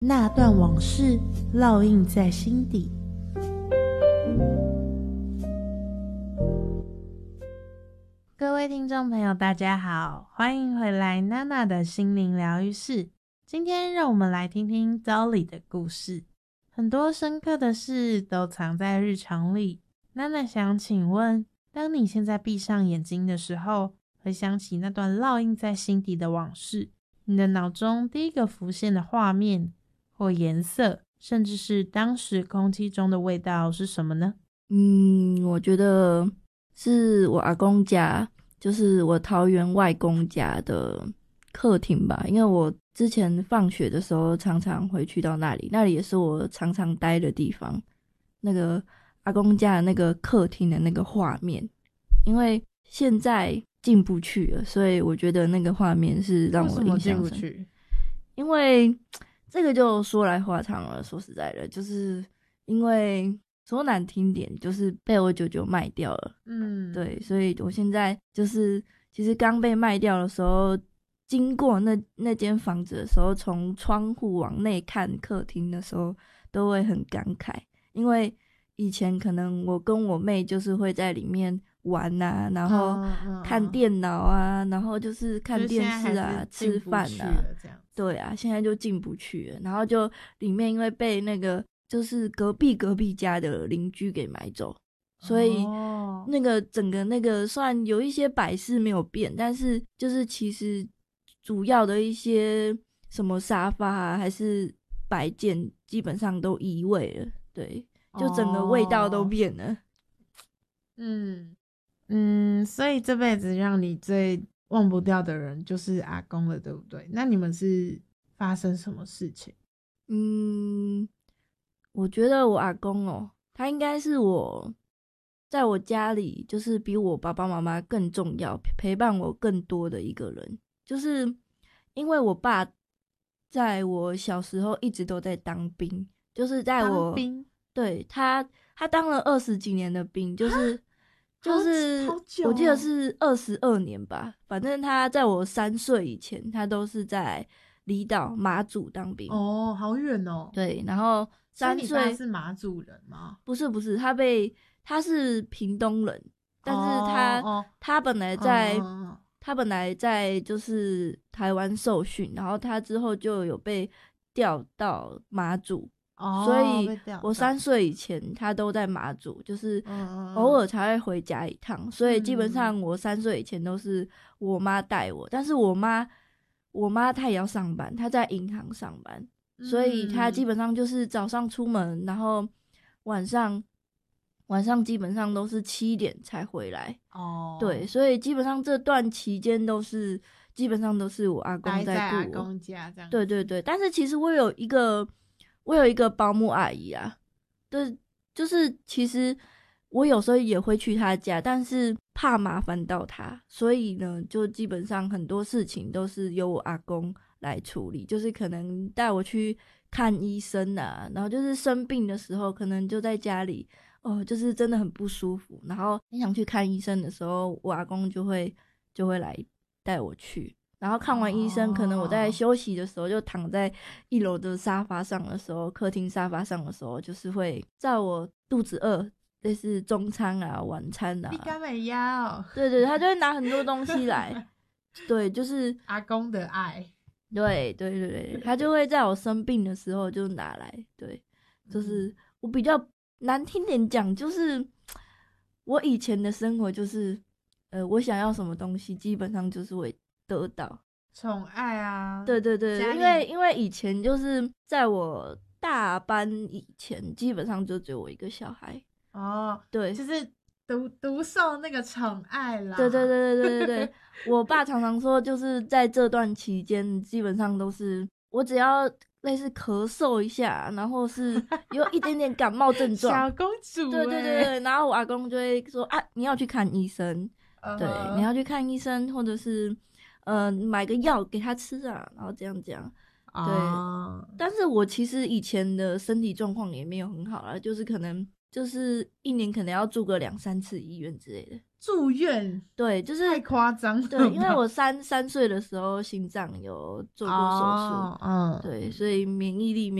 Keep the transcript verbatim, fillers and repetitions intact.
那段往事烙印在心底。各位听众朋友大家好，欢迎回来娜娜的心灵疗愈室。今天让我们来听听 Dolly 的故事。很多深刻的事都藏在日常里。娜娜想请问，当你现在闭上眼睛的时候，回想起那段烙印在心底的往事，你的脑中第一个浮现的画面或颜色，甚至是当时空气中的味道是什么呢？ 嗯，我觉得是我阿公家，就是我桃园外公家的客厅吧，因为我之前放学的时候常常回去到那里，那里也是我常常待的地方。那个阿公家的那个客厅的那个画面，因为现在进不去了，所以我觉得那个画面是让我印象深刻。为什么进不去？因为这个就说来话长了，说实在的，就是因为说难听点，就是被我舅舅卖掉了。嗯，对，所以我现在就是其实刚被卖掉的时候，经过那那间房子的时候，从窗户往内看客厅的时候，都会很感慨，因为以前可能我跟我妹就是会在里面玩啊，然后看电脑啊，然后就是看电视啊，吃饭啊，对啊，现在就进不去了。然后就里面因为被那个就是隔壁隔壁家的邻居给买走，所以那个整个那个虽然有一些摆饰没有变，但是就是其实主要的一些什么沙发啊还是摆件基本上都移位了，对，就整个味道都变了。 嗯嗯，所以这辈子让你最忘不掉的人就是阿公了，对不对？那你们是发生什么事情？ 嗯，我觉得我阿公哦，他应该是我在我家里就是比我爸爸妈妈更重要，陪伴我更多的一个人。就是因为我爸在我小时候一直都在当兵，就是在我当兵， 对他他当了二十几年的兵，就是就是我记得是二十二年吧，反正他在我三岁以前，他都是在离岛马祖当兵。 哦，好远哦。 对，然后三岁。所以你爸是马祖人吗？ 不是不是，他被他是屏东人，但是他、哦、他本来在、哦、他本来在就是台湾受训，然后他之后就有被调到马祖。哦、所以我三岁以前他都在马祖，就是偶尔才会回家一趟、嗯、所以基本上我三岁以前都是我妈带我、嗯、但是我妈我妈她也要上班，她在银行上班、嗯、所以她基本上就是早上出门，然后晚上晚上基本上都是七点才回来。哦，对，所以基本上这段期间都是基本上都是我阿公在顾我，待在阿公家这样。 对对对，但是其实我有一个我有一个保姆阿姨啊，对，就是其实我有时候也会去她家，但是怕麻烦到她，所以呢就基本上很多事情都是由我阿公来处理，就是可能带我去看医生啊，然后就是生病的时候可能就在家里哦，就是真的很不舒服，然后你想去看医生的时候，我阿公就会就会来带我去，然后看完医生、哦、可能我在休息的时候就躺在一楼的沙发上的时候，客厅沙发上的时候，就是会在我肚子饿类似中餐啊晚餐啊， 你敢没要对对，他就会拿很多东西来对，就是阿公的爱， 对对对对，他就会在我生病的时候就拿来，对，就是我比较难听点讲，就是我以前的生活就是呃，我想要什么东西基本上就是会得到宠爱啊， 对对对，因为因为以前就是在我大班以前基本上就只有我一个小孩哦， 对， 就是独独受那个宠爱啦， 对对对对对对对我爸常常说就是在这段期间基本上都是我只要类似咳嗽一下，然后是有一点点感冒症状小公主、欸、 对对对对，然后我阿公就会说啊，你要去看医生、uh-huh. 对，你要去看医生，或者是呃买个药给他吃啊，然后这样这样对、uh-huh. 但是我其实以前的身体状况也没有很好啦，就是可能就是一年可能要住个两三次医院之类的。 住院？ 对，就是太夸张了。 对，因为我三三岁的时候心脏有做过手术， 哦，嗯， 对，所以免疫力没